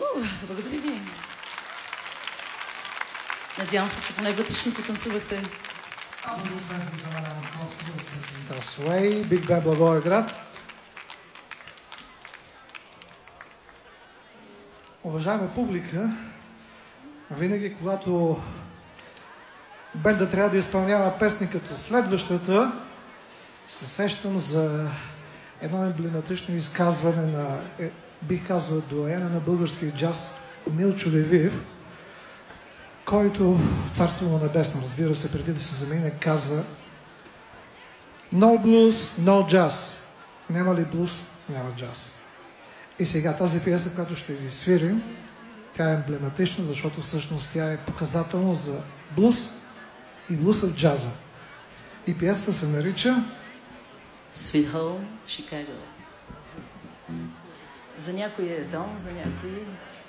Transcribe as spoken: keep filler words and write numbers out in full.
Благодаря ви. Надявам се, че поне вътрешно потанцувахте. Аплодисменти за Мариана Костова с песента Sway, Биг Бен Благоевград. Уважаема публика, винаги когато бенда трябва да изпълнява песни като следващата, се сещам за едно емблематично изказване на, е, бих казал, доайена на българския джаз Милчо Левиев, който, царство му небесно, разбира се, преди да се замине, каза: No blues, no jazz. Няма ли блуз, няма джаз. И сега тази пиеса, която ще ви свирим, тя е емблематична, защото всъщност тя е показателна за блуз и блуз в джаза. И пиесата се нарича Sweet Home, Chicago. За някой е дом, за някой